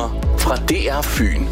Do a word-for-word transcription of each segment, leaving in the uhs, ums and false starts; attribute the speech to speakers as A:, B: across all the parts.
A: Nyheder fra D R Fyn.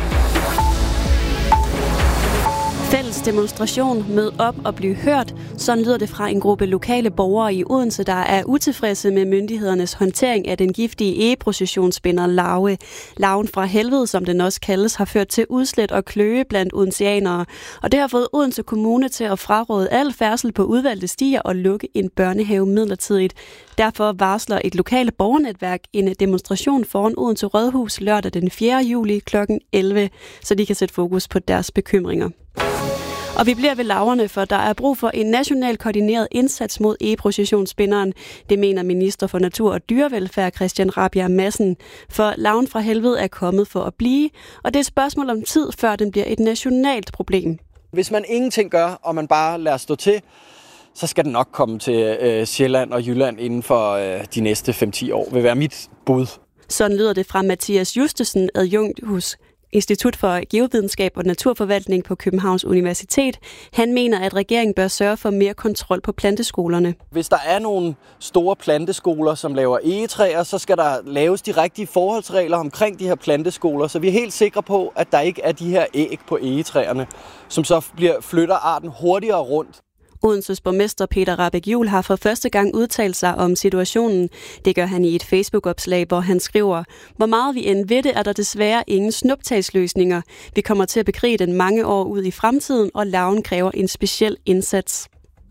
B: Fælles demonstration, mød op og bliv hørt. Sådan lyder det fra en gruppe lokale borgere i Odense, der er utilfredse med myndighedernes håndtering af den giftige egeprocessionsspinner larve. Larven fra helvede, som den også kaldes, har ført til udslæt og kløe blandt odenseanere. Og det har fået Odense Kommune til at fraråde al færdsel på udvalgte stier og lukke en børnehave midlertidigt. Derfor varsler et lokale borgernetværk en demonstration foran Odense Rådhus lørdag den fjerde juli klokken elleve, så de kan sætte fokus på deres bekymringer. Og vi bliver ved larverne, for der er brug for en national koordineret indsats mod egeprocessionsspinderen. Det mener minister for natur og dyrevelfærd Christian Rabjerg Madsen. For larven fra helvede er kommet for at blive, og det er et spørgsmål om tid, før den bliver et nationalt problem.
C: Hvis man ingenting gør, og man bare lader stå til, så skal den nok komme til øh, Sjælland og Jylland inden for øh, de næste fem til ti år, vil være mit bud.
B: Sådan lyder det fra Mathias Justesen, adjunkt hos Institut for Geovidenskab og Naturforvaltning på Københavns Universitet. Han mener, at regeringen bør sørge for mere kontrol på planteskolerne.
C: Hvis der er nogle store planteskoler, som laver egetræer, så skal der laves de rigtige forholdsregler omkring de her planteskoler, så vi er helt sikre på, at der ikke er de her æg på egetræerne, som så bliver, flytter arten hurtigere rundt.
B: Odenses borgmester Peter Rahbæk-Juel har for første gang udtalt sig om situationen. Det gør han i et Facebook-opslag, hvor han skriver: "Hvor meget vi end ved det, er der desværre ingen snuptagsløsninger. Vi kommer til at bekrige den mange år ud i fremtiden, og larven kræver en speciel indsats."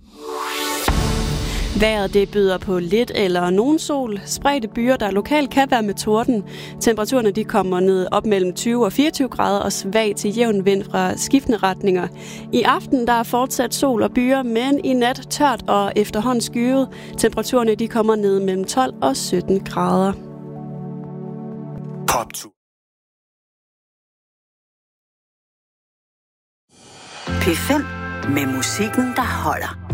B: Vejret det byder på lidt eller nogen sol. Spredte byer, der lokalt kan være med torden. Temperaturerne de kommer ned op mellem tyve og fireogtyve grader og svag til jævn vind fra skiftende retninger. I aften der er fortsat sol og byer, men i nat tørt og efterhånden skyet. Temperaturerne de kommer ned mellem tolv og sytten grader.
A: Poptur.
D: P fem med musikken, der holder.